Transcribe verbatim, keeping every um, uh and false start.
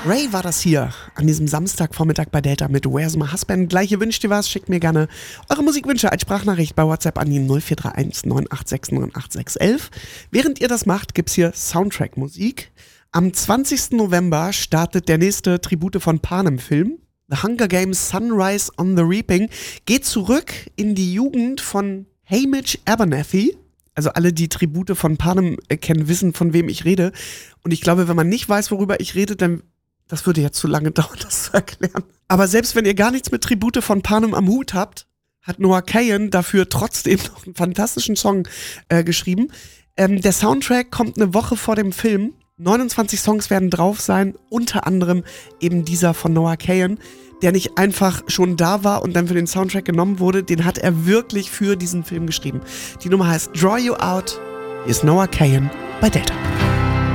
Ray war das hier an diesem Samstagvormittag bei Delta mit Where's My Husband. Gleiche wünscht ihr was, schickt mir gerne eure Musikwünsche als Sprachnachricht bei WhatsApp an die null vier drei eins neun acht sechs neun acht sechs eins eins. Während ihr das macht, gibt's hier Soundtrack-Musik. Am zwanzigsten November startet der nächste Tribute von Panem-Film. The Hunger Games Sunrise on the Reaping geht zurück in die Jugend von Hamish Abernathy. Also alle, die Tribute von Panem kennen, wissen, von wem ich rede. Und ich glaube, wenn man nicht weiß, worüber ich rede, dann das würde jetzt zu lange dauern, das zu erklären. Aber selbst wenn ihr gar nichts mit Tribute von Panem am Hut habt, hat Noah Kahan dafür trotzdem noch einen fantastischen Song äh, geschrieben. Ähm, der Soundtrack kommt eine Woche vor dem Film. neunundzwanzig Songs werden drauf sein, unter anderem eben dieser von Noah Kahan, der nicht einfach schon da war und dann für den Soundtrack genommen wurde. Den hat er wirklich für diesen Film geschrieben. Die Nummer heißt Draw You Out. Hier ist Noah Kahan bei Delta.